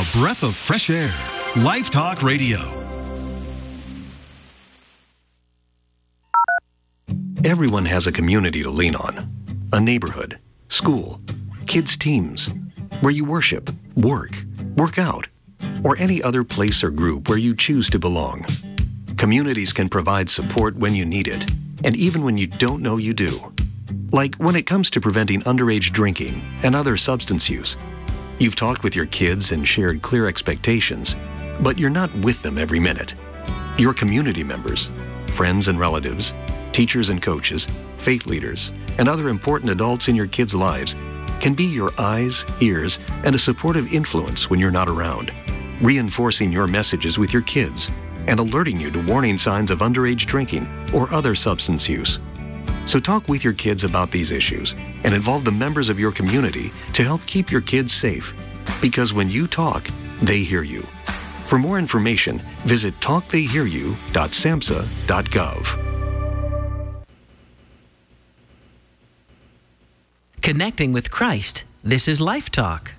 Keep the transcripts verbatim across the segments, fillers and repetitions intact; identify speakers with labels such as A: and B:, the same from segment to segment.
A: A breath of fresh air. Life Talk Radio.
B: Everyone has a community to lean on. A neighborhood, school, kids' teams, where you worship, work, work out, or any other place or group where you choose to belong. Communities can provide support when you need it, and even when you don't know you do. Like when it comes to preventing underage drinking and other substance use. You've talked with your kids and shared clear expectations, but you're not with them every minute. Your community members, friends and relatives, teachers and coaches, faith leaders, and other important adults in your kids' lives can be your eyes, ears, and a supportive influence when you're not around, reinforcing your messages with your kids and alerting you to warning signs of underage drinking or other substance use. So talk with your kids about these issues and involve the members of your community to help keep your kids safe. Because when you talk, they hear you. For more information, visit talk they hear you dot samhsa dot gov.
C: Connecting with Christ. This is Life Talk.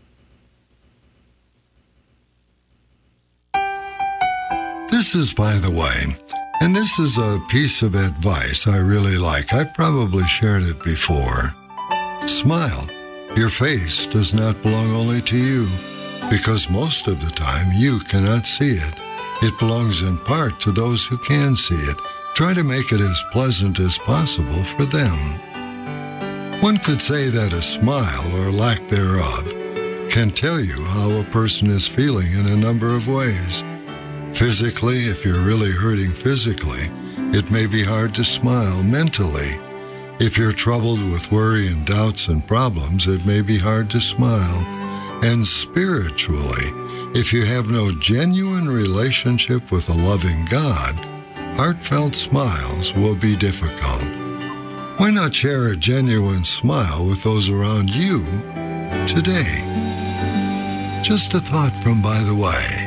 D: This is By the Way, and this is a piece of advice I really like. I've probably shared it before. Smile. Your face does not belong only to you, because most of the time you cannot see it. It belongs in part to those who can see it. Try to make it as pleasant as possible for them. One could say that a smile, or lack thereof, can tell you how a person is feeling in a number of ways. Physically, if you're really hurting physically, it may be hard to smile. Mentally, if you're troubled with worry and doubts and problems, it may be hard to smile. And spiritually, if you have no genuine relationship with a loving God, heartfelt smiles will be difficult. Why not share a genuine smile with those around you today? Just a thought from By the Way.